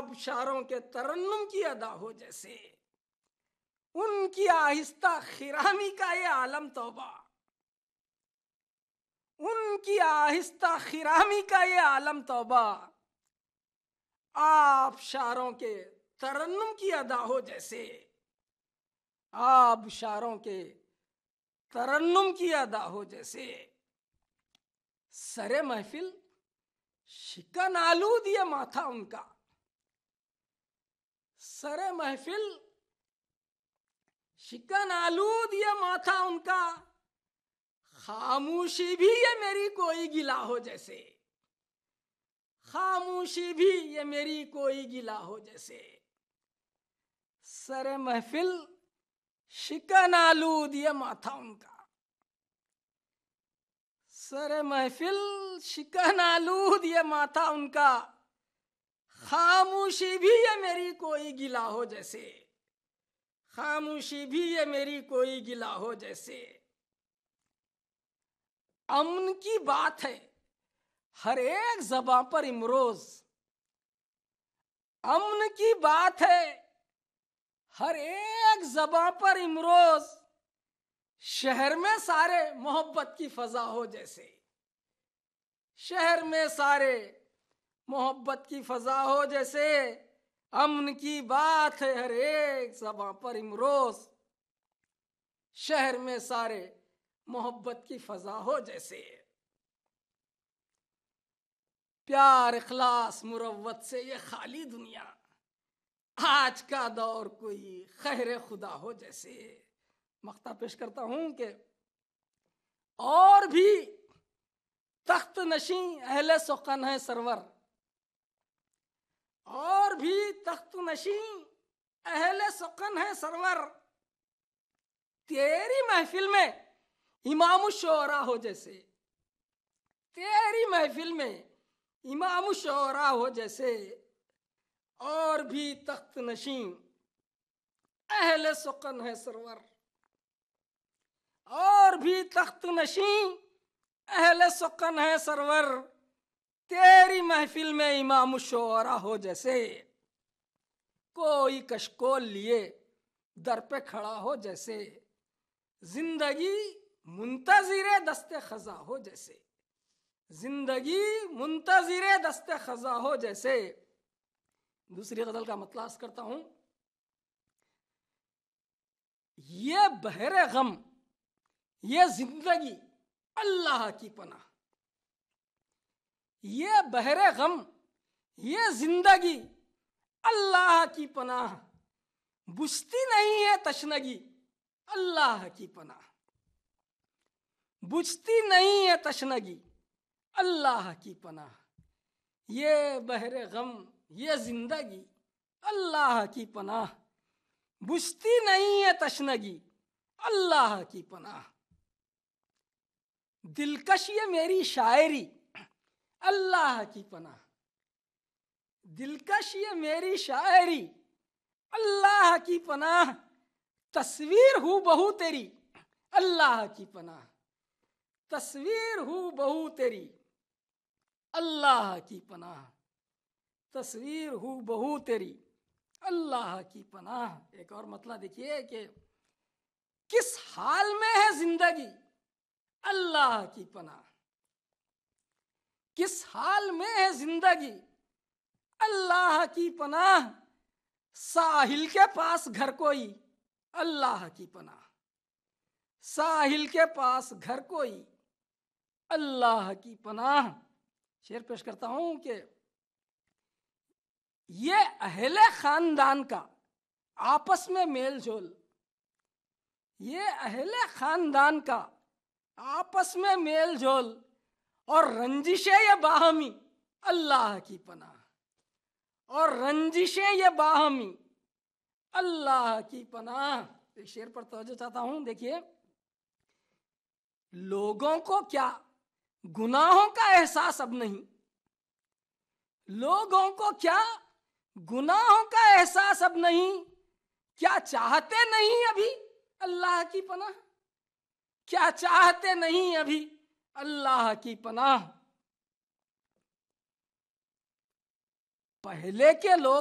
आबशारों के तरन्नुम की अदा हो जैसे, उनकी आहिस्ता खिरामी का ये आलम तौबा, उनकी आहिस्ता खिरामी का ये आलम तौबा, आबशारों के तरन्नुम की अदा हो जैसे, आबशारों के तरन्नुम की अदा हो जैसे। सरे महफिल शिकन आलूद ये माथा उनका, सरे महफिल शिकन आलूद ये माथा उनका, खामोशी भी ये मेरी कोई गिला हो जैसे, खामोशी भी ये मेरी कोई गिला हो जैसे। सरे महफिल शिकन आलूद ये माथा उनका, सरे महफिल शिकन आलूद ये माथा उनका, खामोशी भी ये मेरी कोई गिला हो जैसे, खामोशी भी ये मेरी कोई गिला हो जैसे। अमन की बात है हर एक ज़बां पर इमरोज, अमन की बात है हर एक ज़बां पर इमरोज, शहर में सारे मोहब्बत की फजा हो जैसे, शहर में सारे मोहब्बत की फजा हो जैसे। अमन की बात है हर एक ज़बां पर इमरोज, शहर में सारे मोहब्बत की फजा हो जैसे। प्यार इखलास मुरव्वत से ये खाली दुनिया, आज का दौर कोई खैर खुदा हो जैसे। मख्ता पेश करता हूं कि और भी तख्त नशी अहले सुकन है सरवर, और भी तख्त नशी अहले सुकन है सरवर, तेरी महफिल में इमाम शोरा हो जैसे, तेरी महफिल में इमाम शोरा हो जैसे। और भी तख्त नशी अहले सुकन है सरवर, और भी तख्त नशी अहले सुकन है सरवर, तेरी महफिल में इमाम शोरा हो जैसे। कोई कशकोल लिए दर पे खड़ा हो जैसे, जिंदगी मुंतजिरे दस्ते खजा हो जैसे, जिंदगी मुंतजिरे दस्ते खजा हो जैसे। दूसरी गजल का मतलब अर्ज करता हूं, ये बहरे गम ये जिंदगी अल्लाह की पनाह, ये बहरे गम ये जिंदगी अल्लाह की पनाह, बुझती नहीं है तशनगी अल्लाह की पनाह, बुझती नहीं है तशनगी अल्लाह की पनाह। ये बहरे गम ये जिंदगी अल्लाह की पनाह, बुझती नहीं है तशनगी अल्लाह की पनाह। दिलकश ये मेरी शायरी अल्लाह की पनाह, दिलकश ये मेरी शायरी अल्लाह की पनाह, तस्वीर हूँ बहू तेरी अल्लाह की पनाह, तस्वीर हूँ बहू तेरी अल्लाह की पनाह, तस्वीर हूँ बहू तेरी अल्लाह की पनाह। एक और मतलब देखिए कि किस हाल में है जिंदगी अल्लाह की पनाह, किस हाल में है जिंदगी अल्लाह की पनाह, साहिल के पास घर कोई अल्लाह की पनाह, साहिल के पास घर कोई अल्लाह की पनाह। शेर पेश करता हूं कि ये अहले खानदान का आपस में मेल जोल, ये अहले खानदान का आपस में मेल जोल, और रंजिशें ये बाहमी अल्लाह की पनाह, और रंजिशें ये बाहमी अल्लाह की पनाह। एक शेर पर तवज्जो चाहता हूं, देखिए, लोगों को क्या गुनाहों का एहसास अब नहीं, लोगों को क्या गुनाहों का एहसास अब नहीं, क्या चाहते नहीं अभी अल्लाह की पनाह, क्या चाहते नहीं अभी अल्लाह की पनाह। पहले के लोग